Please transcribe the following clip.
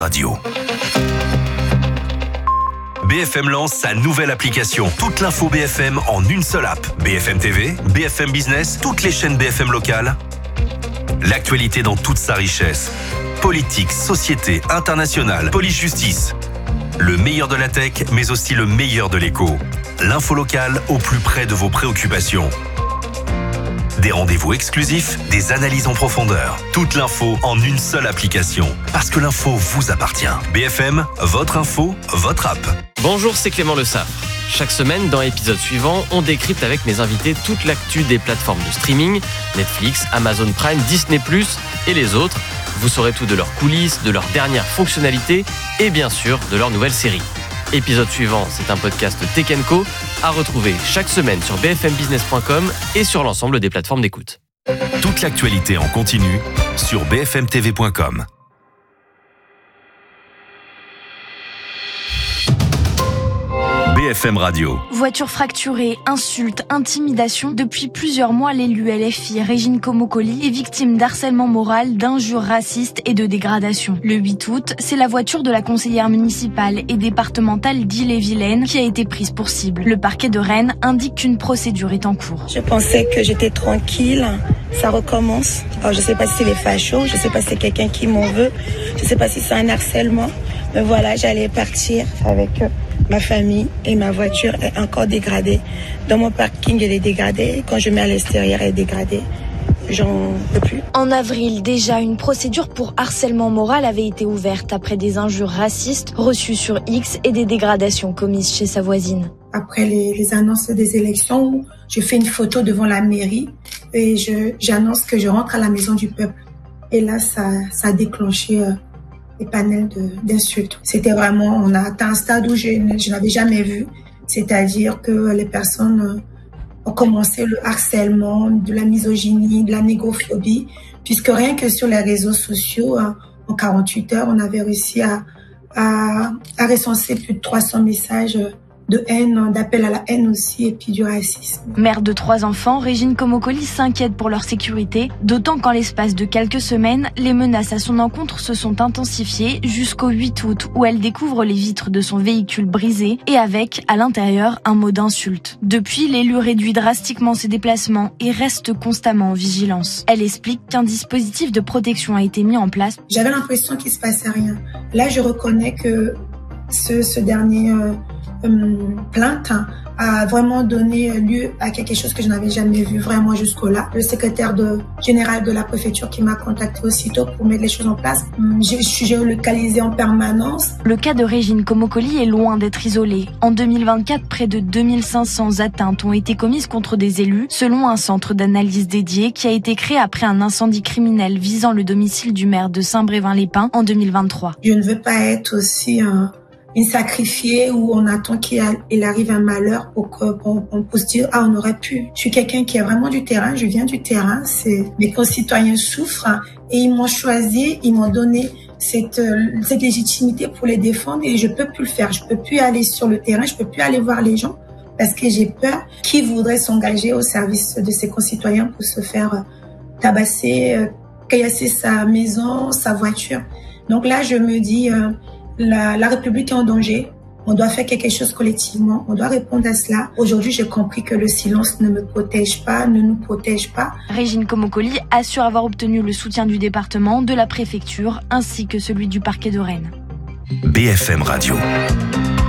Radio. BFM lance sa nouvelle application. Toute l'info BFM en une seule app. BFM TV, BFM Business, toutes les chaînes BFM locales. L'actualité dans toute sa richesse. Politique, société, internationale, police-justice. Le meilleur de la tech, mais aussi le meilleur de l'écho. L'info locale au plus près de vos préoccupations. Des rendez-vous exclusifs, des analyses en profondeur. Toute l'info en une seule application. Parce que l'info vous appartient. BFM, votre info, votre app. Bonjour, c'est Clément Le Saffre. Chaque semaine, dans l'épisode suivant, on décrypte avec mes invités toute l'actu des plateformes de streaming, Netflix, Amazon Prime, Disney+, et les autres. Vous saurez tout de leurs coulisses, de leurs dernières fonctionnalités et bien sûr de leurs nouvelles séries. Épisode suivant, c'est un podcast Tech & Co à retrouver chaque semaine sur bfmbusiness.com et sur l'ensemble des plateformes d'écoute. Toute l'actualité en continu sur bfmtv.com. BFM Radio. Voiture fracturée, insultes, intimidation. Depuis plusieurs mois, l'élu LFI Régine Comocoli est victime d'harcèlement moral, d'injures racistes et de dégradation. Le 8 août, c'est la voiture de la conseillère municipale et départementale d'Ille-et-Vilaine qui a été prise pour cible. Le parquet de Rennes indique qu'une procédure est en cours. Je pensais que j'étais tranquille, ça recommence. Alors, je sais pas si c'est les fachos, je sais pas si c'est quelqu'un qui m'en veut, je sais pas si c'est un harcèlement. Mais voilà, j'allais partir avec ma famille et ma voiture est encore dégradée. Dans mon parking, elle est dégradée. Quand je mets à l'extérieur, elle est dégradée. J'en peux plus. En avril, déjà, une procédure pour harcèlement moral avait été ouverte après des injures racistes reçues sur X et des dégradations commises chez sa voisine. Après les annonces des élections, je fais une photo devant la mairie et j'annonce que je rentre à la maison du peuple. Et là, ça a déclenché des panels d'insultes. C'était vraiment, on a atteint un stade où je n'avais jamais vu. C'est-à-dire que les personnes ont commencé le harcèlement, de la misogynie, de la négrophobie, puisque rien que sur les réseaux sociaux, en 48 heures, on avait réussi à recenser plus de 300 messages de haine, d'appel à la haine aussi, et puis du racisme. Mère de 3 enfants, Régine Comocoli s'inquiète pour leur sécurité, d'autant qu'en l'espace de quelques semaines, les menaces à son encontre se sont intensifiées jusqu'au 8 août où elle découvre les vitres de son véhicule brisées et avec, à l'intérieur, un mot d'insulte. Depuis, l'élu réduit drastiquement ses déplacements et reste constamment en vigilance. Elle explique qu'un dispositif de protection a été mis en place. J'avais l'impression qu'il se passait rien. Là, je reconnais que ce dernier plainte a vraiment donné lieu à quelque chose que je n'avais jamais vu vraiment jusqu'au-là. Le secrétaire général de la préfecture qui m'a contacté aussitôt pour mettre les choses en place. Je suis géolocalisée en permanence. Le cas de Régine Comocoli est loin d'être isolé. En 2024, près de 2500 atteintes ont été commises contre des élus, selon un centre d'analyse dédié qui a été créé après un incendie criminel visant le domicile du maire de Saint-Brévin-les-Pins en 2023. Je ne veux pas être aussi une sacrifiée où on attend qu'il arrive un malheur pour qu'on puisse dire « Ah, on aurait pu ». Je suis quelqu'un qui a vraiment du terrain, je viens du terrain. Mes concitoyens souffrent et ils m'ont choisi, ils m'ont donné cette légitimité pour les défendre et je peux plus le faire. Je peux plus aller sur le terrain, je peux plus aller voir les gens parce que j'ai peur. Qui voudrait s'engager au service de ses concitoyens pour se faire tabasser, caillasser sa maison, sa voiture. Donc là, je me dis... La République est en danger. On doit faire quelque chose collectivement. On doit répondre à cela. Aujourd'hui, j'ai compris que le silence ne me protège pas, ne nous protège pas. Régine Comocoli assure avoir obtenu le soutien du département, de la préfecture, ainsi que celui du parquet de Rennes. BFM Radio.